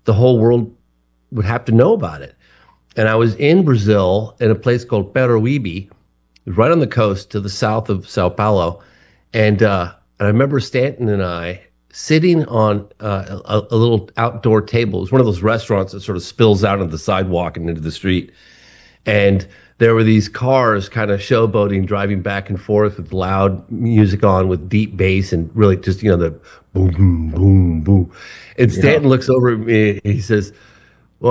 the whole world would have to know about it. And I was in Brazil in a place called Peruíbe, right on the coast to the south of Sao Paulo. And I remember Stanton and I sitting on a little outdoor table. It was one of those restaurants that sort of spills out on the sidewalk and into the street. And there were these cars kind of showboating, driving back and forth with loud music on with deep bass and really just, the boom, boom, boom, boom. And Stanton looks over at me and he says, well,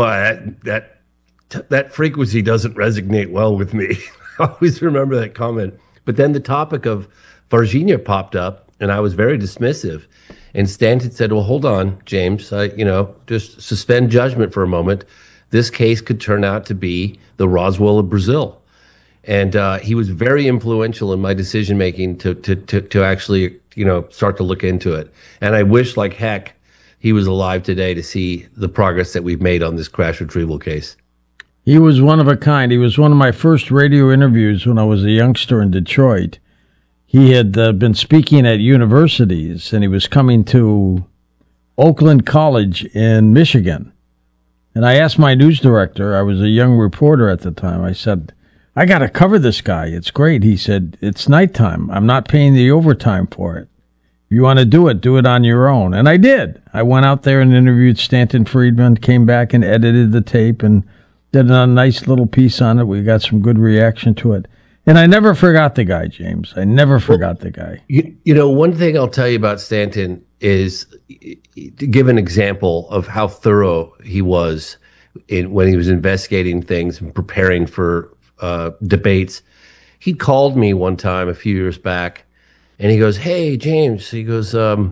that frequency doesn't resonate well with me. I always remember that comment. But then the topic of Varginha popped up and I was very dismissive. And Stanton said, well, hold on, James, just suspend judgment for a moment. This case could turn out to be the Roswell of Brazil. And he was very influential in my decision making to actually, start to look into it. And I wish like heck he was alive today to see the progress that we've made on this crash retrieval case. He was one of a kind. He was one of my first radio interviews when I was a youngster in Detroit. He had been speaking at universities, and he was coming to Oakland College in Michigan. And I asked my news director, I was a young reporter at the time, I said, I got to cover this guy. It's great. He said, it's nighttime. I'm not paying the overtime for it. If you want to do it on your own. And I did. I went out there and interviewed Stanton Friedman, came back and edited the tape and did a nice little piece on it. We got some good reaction to it. And I never forgot the guy, James. I never forgot the guy. One thing I'll tell you about Stanton is to give an example of how thorough he was when he was investigating things and preparing for debates. He called me one time a few years back, and he goes, "Hey, James," he goes, "do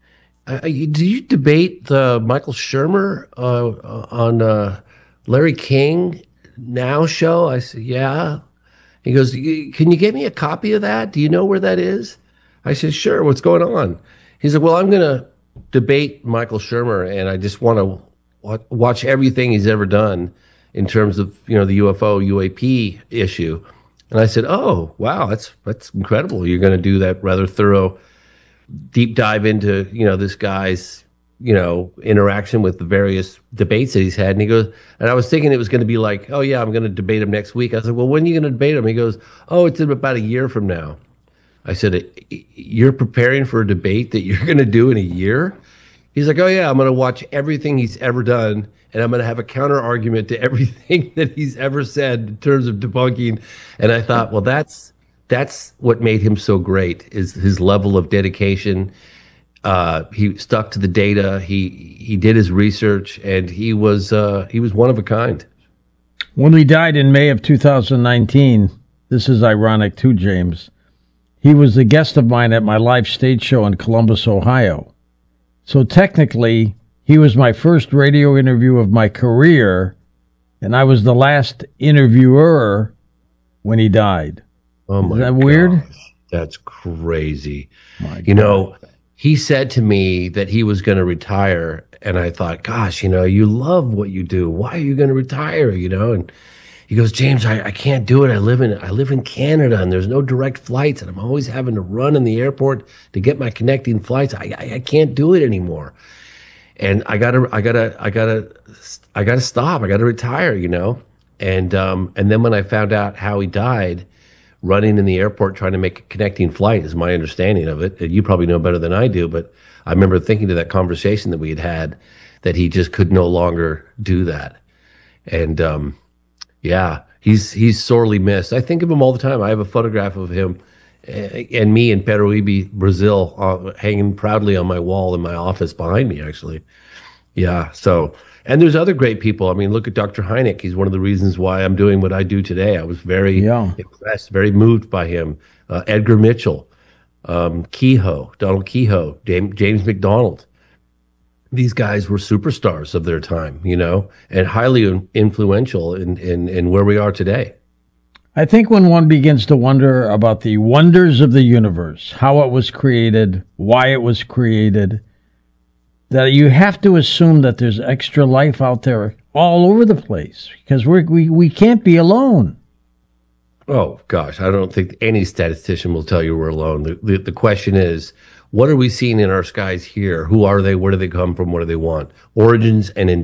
you debate Michael Shermer on Larry King Now show?" I said, "Yeah." He goes, "Can you get me a copy of that? Do you know where that is?" I said, "Sure. What's going on?" He said, "Well, I'm going to debate Michael Shermer, and I just want to watch everything he's ever done in terms of, the UFO UAP issue." And I said, "Oh, wow, that's incredible. You're going to do that rather thorough deep dive into, this guy's, interaction with the various debates that he's had." And he goes, and I was thinking it was going to be like, "Oh yeah, I'm going to debate him next week." I said, "Well, when are you going to debate him?" He goes, "Oh, it's in about a year from now." I said, "You're preparing for a debate that you're going to do in a year?" He's like, "Oh yeah, I'm going to watch everything he's ever done, and I'm going to have a counter argument to everything that he's ever said in terms of debunking." And I thought, well, that's what made him so great, is his level of dedication. He stuck to the data. He did his research, and he was one of a kind. When he died in May of 2019, this is ironic too, James. He was a guest of mine at my live stage show in Columbus, Ohio. So technically, he was my first radio interview of my career, and I was the last interviewer when he died. Oh my God. Is that weird? That's crazy. My God. He said to me that he was going to retire, and I thought, gosh, you love what you do. Why are you going to retire? And he goes, "James, I can't do it. I live in Canada, and there's no direct flights, and I'm always having to run in the airport to get my connecting flights. I can't do it anymore, and I gotta stop. I gotta retire, And then when I found out how he died, running in the airport trying to make a connecting flight is my understanding of it. And you probably know better than I do, but I remember thinking to that conversation that we had that he just could no longer do that. And he's sorely missed. I think of him all the time. I have a photograph of him and me in Peruíbe, Brazil, hanging proudly on my wall in my office behind me, actually. Yeah, so... And there's other great people. I mean, look at Dr. Hynek. He's one of the reasons why I'm doing what I do today. I was very impressed, very moved by him. Edgar Mitchell, Donald Kehoe, James McDonald. These guys were superstars of their time, and highly influential in where we are today. I think when one begins to wonder about the wonders of the universe, how it was created, why it was created, that you have to assume that there's extra life out there all over the place, because we can't be alone. Oh, gosh, I don't think any statistician will tell you we're alone. The question is, what are we seeing in our skies here? Who are they? Where do they come from? What do they want? Origins and